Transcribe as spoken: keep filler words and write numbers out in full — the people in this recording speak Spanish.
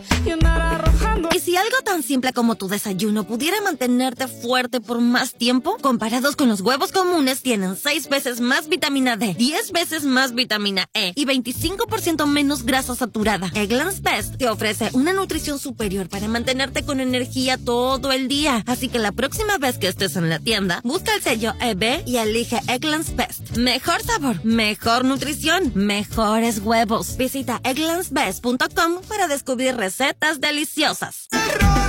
¿Y si algo tan simple como tu desayuno pudiera mantenerte fuerte por más tiempo? Comparados con los huevos comunes, tienen seis veces más vitamina D, diez veces más vitamina E y veinticinco por ciento menos grasa saturada. Eggland's Best te ofrece una nutrición superior para mantenerte con energía todo el día. Así que la próxima vez que estés en la tienda, busca el sello E B y elige Eggland's Best. Mejor sabor, mejor nutrición, mejores huevos. Visita egglands best punto com para descubrir recetas deliciosas.